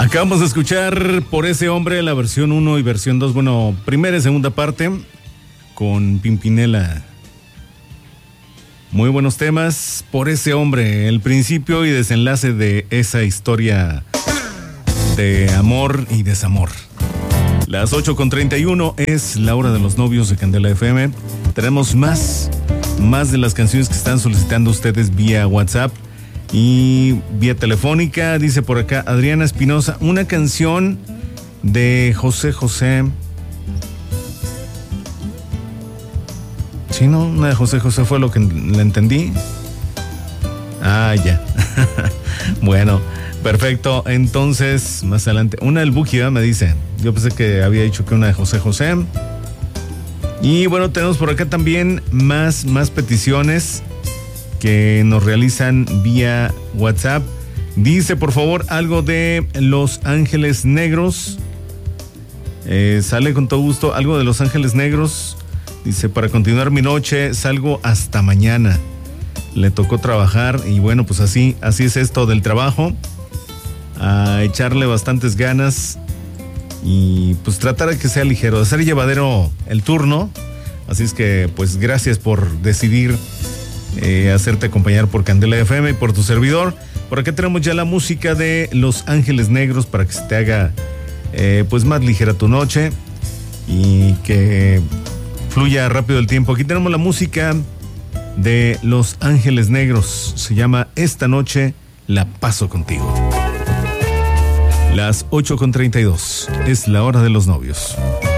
Acabamos de escuchar Por ese hombre, la versión 1 y versión 2, bueno, primera y segunda parte, con Pimpinela. Muy buenos temas, Por ese hombre, el principio y desenlace de esa historia de amor y desamor. Las 8:31 es la hora de los novios de Candela FM. Tenemos más de las canciones que están solicitando ustedes vía WhatsApp y vía telefónica. Dice por acá Adriana Espinosa, una canción de José José. Sí, ¿no? Una de José José fue lo que le entendí. Ah, ya. Bueno, perfecto. Entonces, más adelante, una del Buki, me dice. Yo pensé que había dicho que una de José José. Y bueno, tenemos por acá también más peticiones que nos realizan vía WhatsApp. Dice, por favor, algo de Los Ángeles Negros. Sale con todo gusto, algo de Los Ángeles Negros. Dice, para continuar mi noche, salgo hasta mañana. Le tocó trabajar y bueno, pues así es esto del trabajo. A echarle bastantes ganas y pues tratar de que sea ligero, de ser llevadero el turno. Así es que pues gracias por decidir hacerte acompañar por Candela FM y por tu servidor. Por acá tenemos ya la música de Los Ángeles Negros para que se te haga pues más ligera tu noche y que fluya rápido el tiempo. Aquí tenemos la música de Los Ángeles Negros. Se llama Esta noche la paso contigo. Las 8:32 es la hora de los novios.